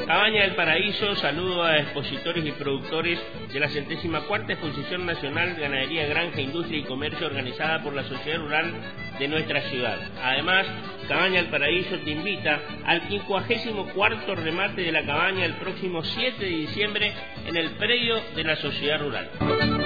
Cabaña del Paraíso, saludo a expositores y productores de la 74ª Exposición Nacional de Ganadería, Granja, Industria y Comercio organizada por la Sociedad Rural de nuestra ciudad. Además, Cabaña del Paraíso te invita al 54º remate de la cabaña el próximo 7 de diciembre en el predio de la Sociedad Rural.